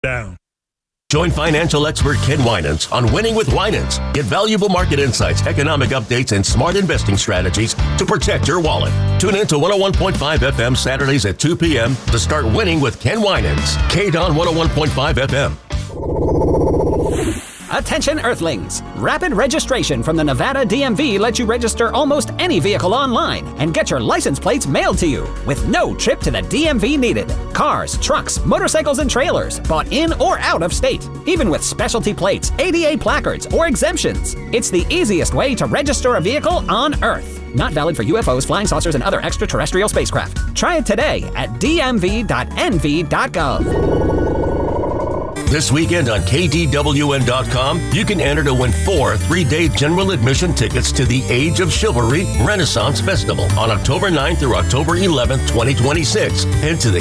down. Join financial expert Ken Winans on Winning with Winans. Get valuable market insights, economic updates, and smart investing strategies to protect your wallet. Tune in to 101.5 FM Saturdays at 2 p.m. to start winning with Ken Winans. KDON 101.5 FM. Attention Earthlings! Rapid registration from the Nevada DMV lets you register almost any vehicle online and get your license plates mailed to you with no trip to the DMV needed. Cars, trucks, motorcycles, and trailers bought in or out of state, even with specialty plates, ADA placards, or exemptions. It's the easiest way to register a vehicle on Earth. Not valid for UFOs, flying saucers, and other extraterrestrial spacecraft. Try it today at dmv.nv.gov. This weekend on KDWN.com, you can enter to win 4 3-day general admission tickets to the Age of Chivalry Renaissance Festival on October 9th through October 11th, 2026. Head to the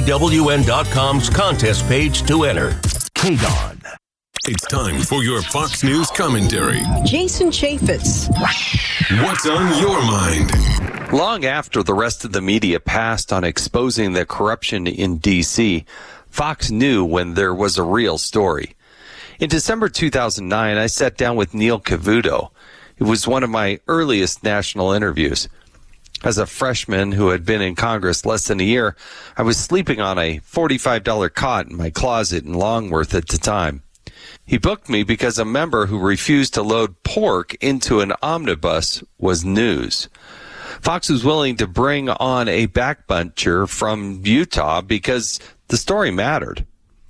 KDWN.com's contest page to enter. KDON. It's time for your Fox News commentary. Jason Chaffetz. What's on your mind? Long after the rest of the media passed on exposing the corruption in D.C., Fox knew when there was a real story. In December 2009, I sat down with Neil Cavuto. It was one of my earliest national interviews. As a freshman who had been in Congress less than a year, I was sleeping on a $45 cot in my closet in Longworth at the time. He booked me because a member who refused to load pork into an omnibus was news. Fox was willing to bring on a backbencher from Utah because the story mattered.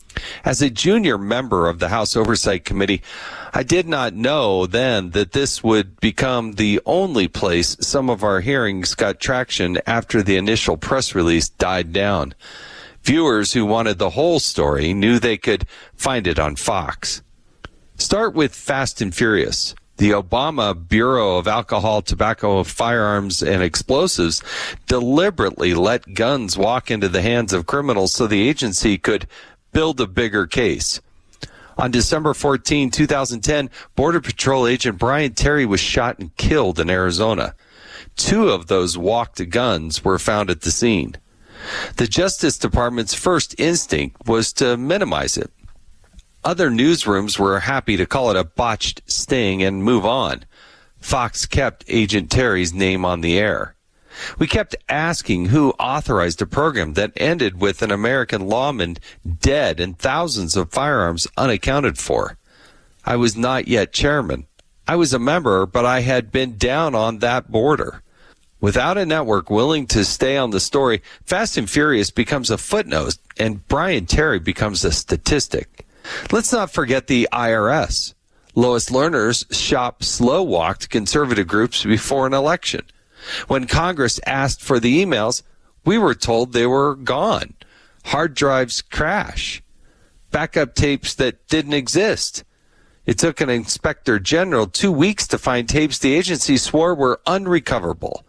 As a junior member of the House Oversight Committee, I did not know then that this would become the only place some of our hearings got traction after the initial press release died down. Viewers who wanted the whole story knew they could find it on Fox. Start with Fast and Furious. The Obama Bureau of Alcohol, Tobacco, Firearms, and Explosives deliberately let guns walk into the hands of criminals so the agency could build a bigger case. On December 14, 2010, Border Patrol agent Brian Terry was shot and killed in Arizona. 2 of those walked guns were found at the scene. The Justice Department's first instinct was to minimize it. Other newsrooms were happy to call it a botched sting and move on. Fox kept Agent Terry's name on the air. We kept asking who authorized a program that ended with an American lawman dead and thousands of firearms unaccounted for. I was not yet chairman. I was a member, but I had been down on that border. Without a network willing to stay on the story, Fast and Furious becomes a footnote and Brian Terry becomes a statistic. Let's not forget the IRS. Lois Lerner's shop slow-walked conservative groups before an election. When Congress asked for the emails, we were told they were gone. Hard drives crash. Backup tapes that didn't exist. It took an inspector general 2 weeks to find tapes the agency swore were unrecoverable.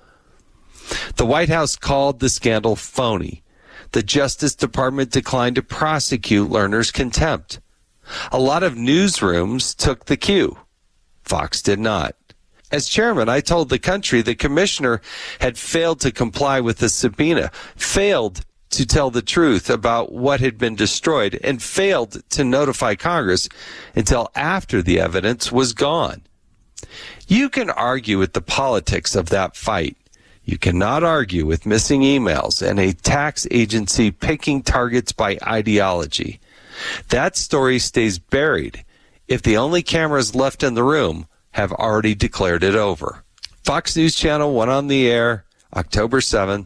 The White House called the scandal phony. The Justice Department declined to prosecute Lerner's contempt. A lot of newsrooms took the cue. Fox did not. As chairman, I told the country the commissioner had failed to comply with the subpoena, failed to tell the truth about what had been destroyed, and failed to notify Congress until after the evidence was gone. You can argue with the politics of that fight. You cannot argue with missing emails and a tax agency picking targets by ideology. That story stays buried if the only cameras left in the room have already declared it over. Fox News Channel went on the air October 7,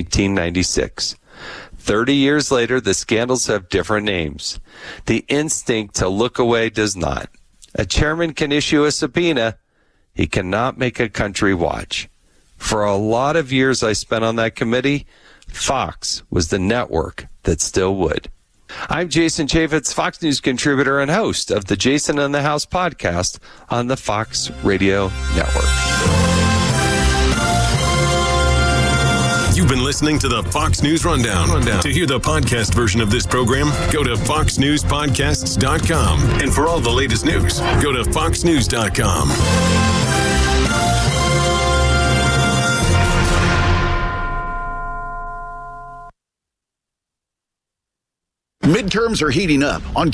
1996. 30 years later, the scandals have different names. The instinct to look away does not. A chairman can issue a subpoena. He cannot make a country watch. For a lot of years I spent on that committee, Fox was the network that still would. I'm Jason Chaffetz, Fox News contributor and host of the Jason in the House podcast on the Fox Radio Network. You've been listening to the Fox News Rundown. To hear the podcast version of this program, go to foxnewspodcasts.com. And for all the latest news, go to foxnews.com. Midterms are heating up on